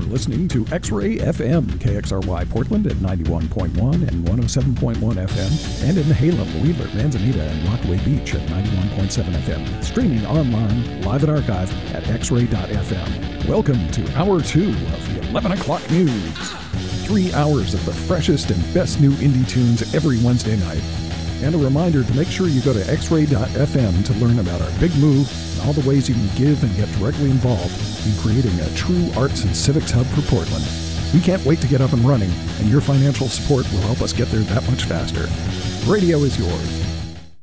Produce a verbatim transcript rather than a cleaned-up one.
listening to X-Ray F M, K X R Y Portland at ninety-one point one and one oh seven point one F M, and in Halem, Wheeler, Manzanita, and Rockaway Beach at ninety-one point seven F M. Streaming online, live at archive at x ray dot f m. Welcome to Hour two of the eleven o'clock news. Three hours of the freshest and best new indie tunes every Wednesday night. And a reminder to make sure you go to x ray dot f m to learn about our big move and all the ways you can give and get directly involved in creating a true arts and civics hub for Portland. We can't wait to get up and running, and your financial support will help us get there that much faster. Radio is yours.